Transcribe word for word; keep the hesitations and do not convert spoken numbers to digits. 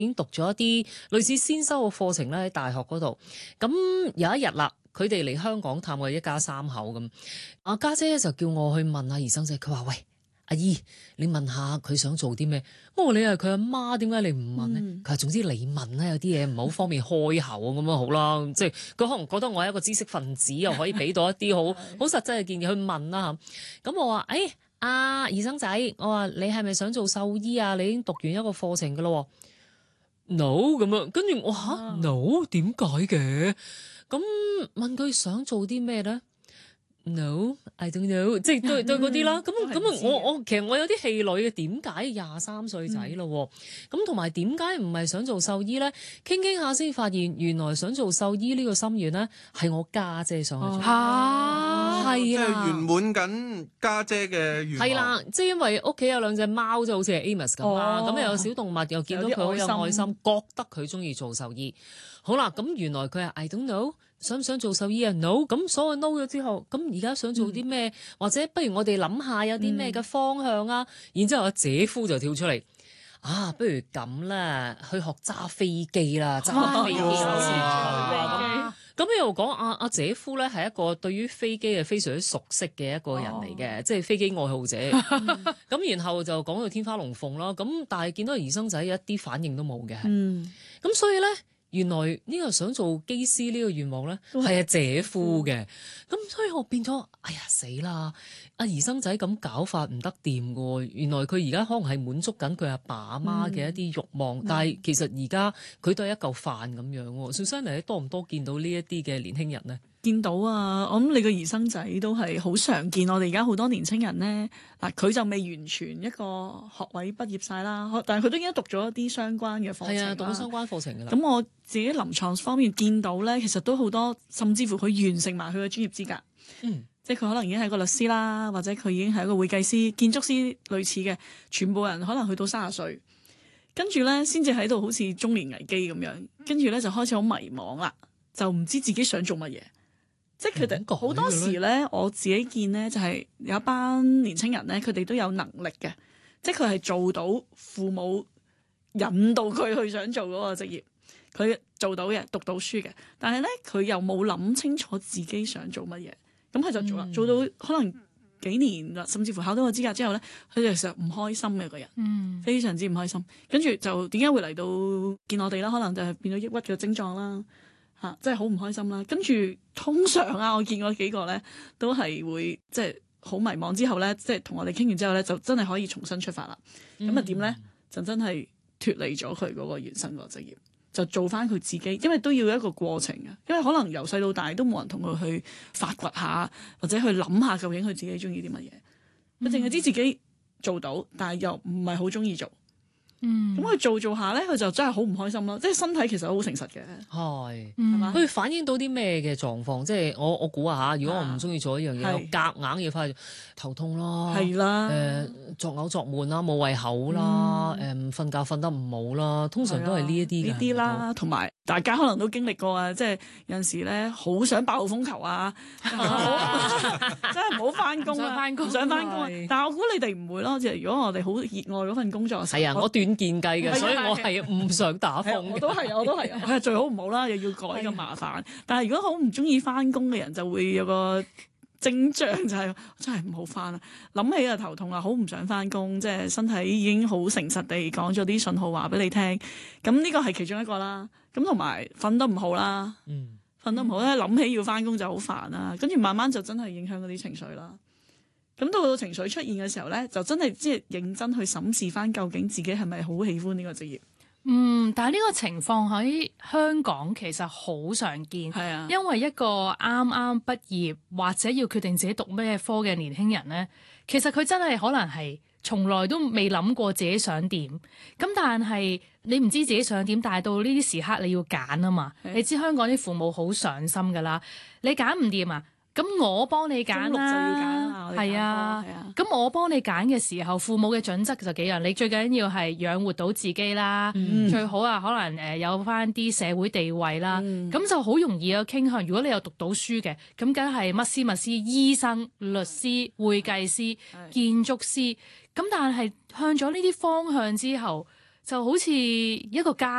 已經讀咗一啲類似先修嘅課程咧喺大學嗰度。咁有一日啦，佢哋嚟香港探我一家三口咁，阿家姐就叫我去問下兒生仔，佢話喂，阿姨，你問下佢想做啲咩？我話你係佢阿媽，點解你唔問咧？佢話、嗯、總之你問啦，有啲嘢唔好方便開口咁樣好啦。即係佢可能覺得我係一個知識分子，又可以俾到一啲好好實際嘅建議去問啦。咁我話誒，阿兒生仔，我話你係咪想做獸醫啊？你已經讀完一個課程噶咯。No 咁樣，跟住我吓 No 點解嘅？咁問佢想做啲咩咧？No, I don't know， 即係對對嗰啲啦。咁咁啊，我我其實我有啲氣餒嘅。點解廿三歲仔咯？咁同埋點解唔係想做獸醫咧？傾傾下先發現，原來想做獸醫呢個心願咧，係我家姐想去做。嚇、哦，係啊， 即係圓滿緊家姐嘅願望。係啦， 即係因為屋企有兩隻貓，就好似係 Amos 咁啦。咁、哦、又有小動物，又見到佢好有愛心，覺得佢中意做獸醫。好啦，咁原來佢係 I don't know。想唔想做獸醫啊 ？No， 咁所有 no 咗之後，咁而家想做啲咩？嗯、或者不如我哋諗下有啲咩嘅方向啊？嗯、然之後阿姐夫就跳出嚟，啊，不如咁啦，去學揸飛機啦，揸飛機啦。咁又講阿阿姐夫咧係一個對於飛機係非常之熟悉嘅一個人嚟嘅，哦、即係飛機愛好者。咁、嗯、然後就講到天花龍鳳啦。咁但係見到兒生仔一啲反應都冇嘅。咁、嗯、所以咧。原來呢個想做機師呢個願望咧係阿姐夫嘅，咁、嗯、所以我變咗，哎呀死啦！阿兒生仔咁搞法唔得掂嘅，原來佢而家可能係滿足緊佢阿爸阿媽嘅一啲慾望，嗯、但係其實而家佢都係一嚿飯咁樣。小生你多唔多見到呢一啲嘅年輕人咧？ 見到啊！我諗你個兒生仔都係好常見。我哋而家好多年青人咧，嗱佢就未完全一個學位畢業晒啦，但係佢都已經讀咗一啲相關嘅課程啦。係啊，讀咗相關課程㗎啦。咁我自己臨床方面見到咧，其實都好多，甚至乎佢完成埋佢嘅專業資格。嗯，即係佢可能已經係個律師啦，或者佢已經係一個會計師、建築師類似嘅，全部人可能去到三十歲，跟住咧先至喺度好似中年危機咁樣，跟住咧就開始好迷茫啦，就唔知自己想做乜嘢。即係佢哋好多時咧，我自己見咧就係有一班年青人咧，佢哋都有能力嘅，即係佢係做到父母引導佢去想做嗰個職業，佢做到嘅，讀到書嘅，但係咧佢又冇諗清楚自己想做乜嘢，咁佢就做啦，嗯、做到可能幾年啦，甚至乎考到個資格之後咧，佢就成日唔開心嘅個人，嗯、非常之唔開心，跟住就點解會嚟到見我哋啦？可能就係變咗抑鬱嘅症狀啦。嚇，即係好唔開心啦。跟住通常啊，我見過幾個咧，都係會即係好迷茫之後咧，即係同我哋傾完之後咧，就真係可以重新出發啦。咁啊點咧？就真係脫離咗佢嗰個原生個職業，就做翻佢自己。因為都要一個過程啊。因為可能由細到大都冇人同佢去發掘下，或者去諗下究竟佢自己中意啲乜嘢。佢淨係知自己做到，但係又唔係好中意做。嗯，咁佢做做下咧，佢就真係好唔開心咯。即係身體其實好誠實嘅， 係，係嘛？佢反映到啲咩嘅狀況？即係我我估下嚇，如果我唔中意做一樣嘢，我夾硬要翻去頭痛啦， 係啦， 誒作嘔作悶啦，冇胃口啦，誒瞓覺瞓得唔好啦，通常都係呢一啲呢啲啦。同埋大家可能都經歷過啊，即係有陣時咧好想爆號風球啊，真係唔好翻工啊，唔想翻工啊。但係我估你哋唔會咯，即係如果我哋好熱愛嗰份工作， 係啊，我斷見計嘅，所以我係唔想打風。 我都係，我都係，係最好唔好啦，又要改咁麻煩。但係如果好唔中意翻工嘅人，就會有個徵象，就係真係唔好翻啦。諗起就頭痛啊，好唔想翻工，即係身體已經好誠實地講咗啲信號話俾你聽。咁呢個係其中一個啦。咁同埋瞓得唔好啦，嗯，瞓得唔好咧，諗起要翻工就好煩啦。跟住慢慢就真係影響嗰啲情緒啦。咁到到情緒出現嘅時候咧，就真係即係認真去審視翻，究竟自己係咪好喜歡呢個職業？ 嗯，但係呢個情況喺香港其實好常見，係啊，因為一個啱啱畢業或者要決定自己讀咩科嘅年輕人咧，其實佢真係可能係從來都未諗過自己想點。咁但係你唔知自己想點，但係到呢啲時刻你要揀啊嘛。係，你知香港啲父母好上心噶啦，你揀唔掂啊？咁我幫你揀啦，係啊，咁我幫你揀嘅時候，父母嘅準則就幾樣，你最緊要係養活到自己啦，嗯、最好啊，可能誒有翻啲社會地位啦，咁、嗯、就好容易有傾向。如果你有讀到書嘅，咁梗係乜師乜師、醫生、律師、會計師、建築師，咁但係向咗呢啲方向之後， 就好似一個家